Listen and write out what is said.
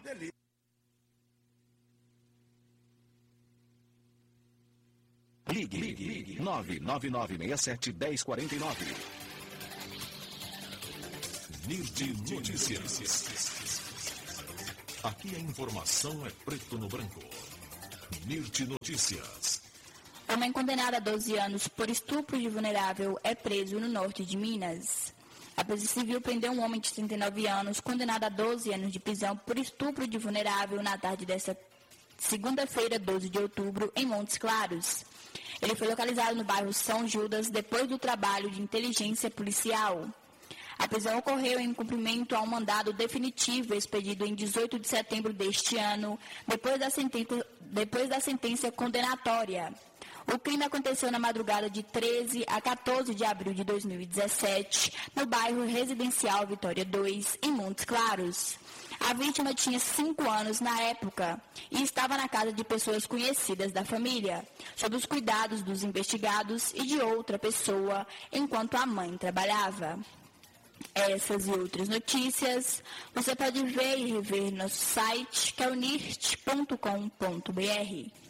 Ligue 99967-1049. NIRD Notícias. Aqui a informação é preto no branco. NIRD Notícias. Homem condenado a 12 anos por estupro de vulnerável é preso no norte de Minas. A Polícia Civil prendeu um homem de 39 anos, condenado a 12 anos de prisão por estupro de vulnerável na tarde desta segunda-feira, 12 de outubro, em Montes Claros. Ele foi localizado no bairro São Judas depois do trabalho de inteligência policial. A prisão ocorreu em cumprimento a um mandado definitivo expedido em 18 de setembro deste ano, depois da sentença condenatória. O crime aconteceu na madrugada de 13 a 14 de abril de 2017, no bairro residencial Vitória 2, em Montes Claros. A vítima tinha 5 anos na época e estava na casa de pessoas conhecidas da família, sob os cuidados dos investigados e de outra pessoa, enquanto a mãe trabalhava. Essas e outras notícias você pode ver e rever no nosso site, que é o nirt.com.br.